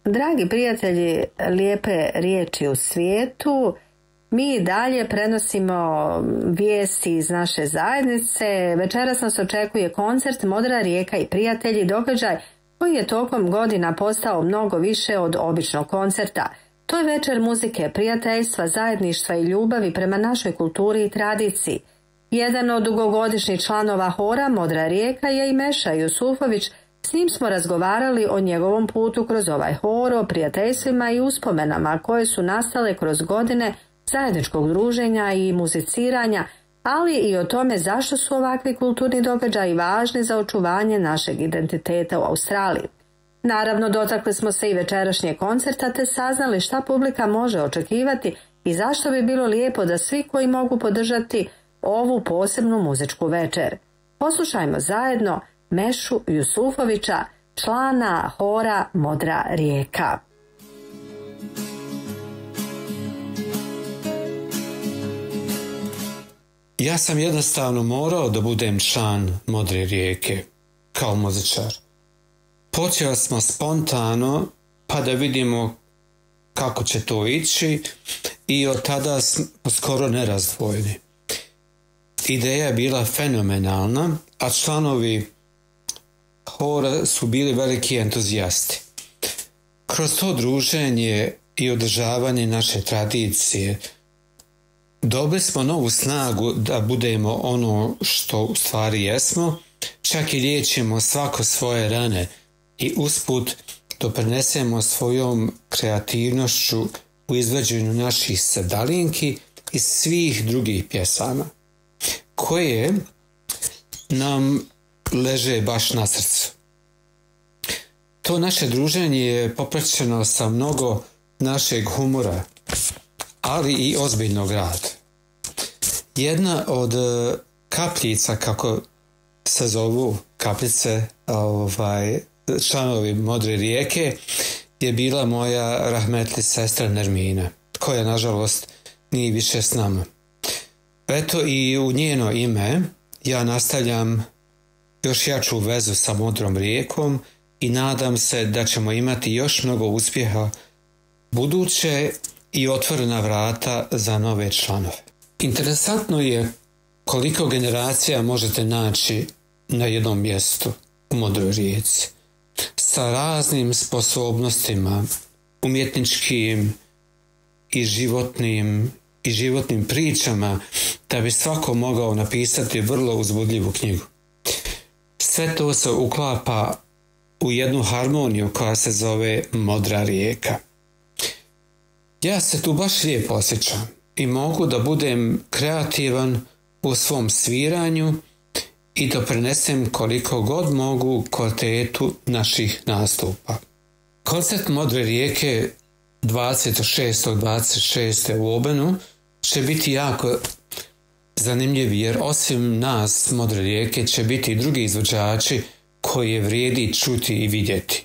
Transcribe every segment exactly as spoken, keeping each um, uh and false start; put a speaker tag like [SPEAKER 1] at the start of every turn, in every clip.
[SPEAKER 1] Dragi prijatelji lijepe riječi u svijetu, mi dalje prenosimo vijesti iz naše zajednice. Večeras nas očekuje koncert Modra rijeka i prijatelji, događaj koji je tokom godina postao mnogo više od običnog koncerta. To je večer muzike, prijateljstva, zajedništva i ljubavi prema našoj kulturi i tradiciji. Jedan od dugogodišnjih članova hora Modra rijeka je i Meša Jusufović. S njim smo razgovarali o njegovom putu kroz ovaj hor, o prijateljstvima i uspomenama koje su nastale kroz godine zajedničkog druženja i muziciranja, ali i o tome zašto su ovakvi kulturni događaji važni za očuvanje našeg identiteta u Australiji. Naravno, dotakli smo se i večerašnje koncerta te saznali šta publika može očekivati i zašto bi bilo lijepo da svi koji mogu podržati ovu posebnu muzičku večer. Poslušajmo zajedno Mešu Jusufovića, člana hora Modra rijeka.
[SPEAKER 2] Ja sam jednostavno morao da budem član Modre rijeke, kao muzičar. Počeli smo spontano, pa da vidimo kako će to ići i od tada smo skoro nerazdvojni. Ideja je bila fenomenalna, a članovi hora su bili veliki entuzijasti. Kroz to druženje i održavanje naše tradicije dobili smo novu snagu da budemo ono što u stvari jesmo, čak i liječimo svako svoje rane i usput doprinesemo svojom kreativnošću u izvođenju naših sedalinki i svih drugih pjesama, koje nam leže baš na srcu. To naše druženje je popraćeno sa mnogo našeg humora, ali i ozbiljnog rada. Jedna od kapljica, kako se zovu kapljice, ovaj, članovi Modre rijeke, je bila moja rahmetli sestra Nermina, koja nažalost nije više s nama. Eto i u njeno ime ja nastavljam još jaču vezu sa Modrom rijekom i nadam se da ćemo imati još mnogo uspjeha buduće i otvorena vrata za nove članove. Interesantno je koliko generacija možete naći na jednom mjestu u Modroj rijeci, sa raznim sposobnostima, umjetničkim i životnim i životnim pričama, da bi svako mogao napisati vrlo uzbudljivu knjigu. Sve to se uklapa u jednu harmoniju koja se zove Modra rijeka. Ja se tu baš lijepo osjećam i mogu da budem kreativan u svom sviranju i da prenesem koliko god mogu kvalitetu naših nastupa. Koncert Modre rijeke dvadeset šestog dvadeset šestog u Obenu će biti jako zanimljiv, jer osim nas Modre rijeke će biti i drugi izvođači koje vrijedi čuti i vidjeti.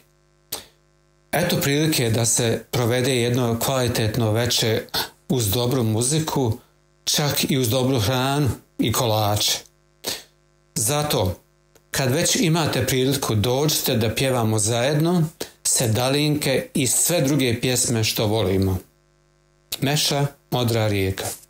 [SPEAKER 2] Eto prilike da se provede jedno kvalitetno večer uz dobru muziku, čak i uz dobru hranu i kolače. Zato, kad već imate priliku, dođite da pjevamo zajedno sedalinke i sve druge pjesme što volimo. Meša, Modra rijeka.